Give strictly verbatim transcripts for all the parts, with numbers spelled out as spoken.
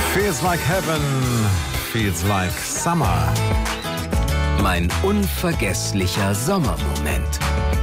Feels like heaven, feels like summer. Mein unvergesslicher Sommermoment.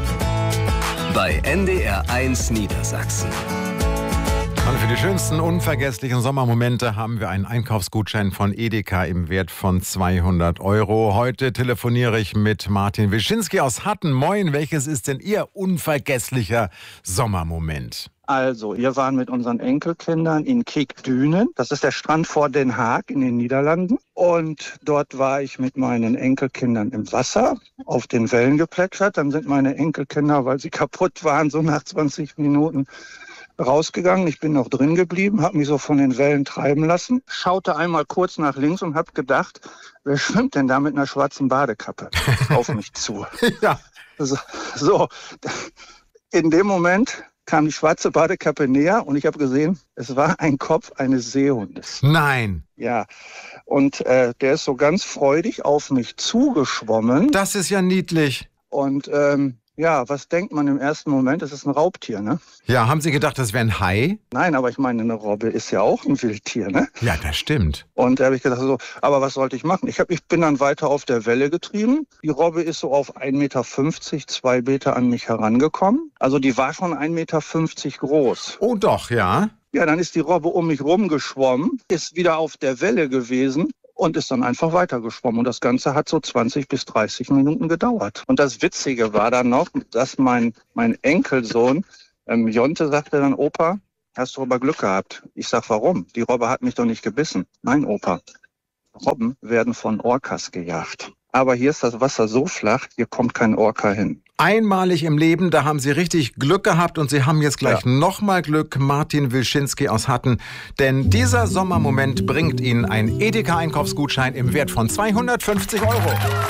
Bei N D R eins Niedersachsen. Und für die schönsten unvergesslichen Sommermomente haben wir einen Einkaufsgutschein von Edeka im Wert von zweihundert Euro. Heute telefoniere ich mit Martin Wischinski aus Hatten. Moin, welches ist denn Ihr unvergesslicher Sommermoment? Also, wir waren mit unseren Enkelkindern in Kikdünen. Das ist der Strand vor Den Haag in den Niederlanden. Und dort war ich mit meinen Enkelkindern im Wasser, auf den Wellen geplätschert. Dann sind meine Enkelkinder, weil sie kaputt waren, so nach zwanzig Minuten rausgegangen. Ich bin noch drin geblieben, habe mich so von den Wellen treiben lassen, schaute einmal kurz nach links und habe gedacht, wer schwimmt denn da mit einer schwarzen Badekappe auf mich zu? Ja. So, so, in dem Moment kam die schwarze Badekappe näher und ich habe gesehen, es war ein Kopf eines Seehundes. Nein. Ja, und äh, der ist so ganz freudig auf mich zugeschwommen. Das ist ja niedlich. Und ähm, ja, was denkt man im ersten Moment? Es ist ein Raubtier, ne? Ja, haben Sie gedacht, das wäre ein Hai? Nein, aber ich meine, eine Robbe ist ja auch ein Wildtier, ne? Ja, das stimmt. Und da habe ich gedacht, so, aber was sollte ich machen? Ich, hab, ich bin dann weiter auf der Welle getrieben. Die Robbe ist so auf ein Meter fünfzig, zwei Meter an mich herangekommen. Also die war schon ein Meter fünfzig groß. Oh doch, ja. Ja, dann ist die Robbe um mich rumgeschwommen, ist wieder auf der Welle gewesen und ist dann einfach weitergeschwommen. Und das Ganze hat so zwanzig bis dreißig Minuten gedauert. Und das Witzige war dann noch, dass mein, mein Enkelsohn, ähm, Jonte, sagte dann, Opa, hast du aber Glück gehabt. Ich sag, warum? Die Robbe hat mich doch nicht gebissen. Nein, Opa, Robben werden von Orcas gejagt. Aber hier ist das Wasser so flach, hier kommt kein Orca hin. Einmalig im Leben, da haben Sie richtig Glück gehabt und Sie haben jetzt gleich Ja. nochmal Glück, Martin Wischinski aus Hatten. Denn dieser Sommermoment bringt Ihnen ein Edeka-Einkaufsgutschein im Wert von zweihundertfünfzig Euro.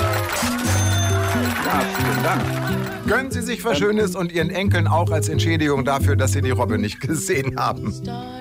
Ja, vielen Dank. Gönnen Sie sich was Schönes und Ihren Enkeln auch als Entschädigung dafür, dass Sie die Robbe nicht gesehen haben.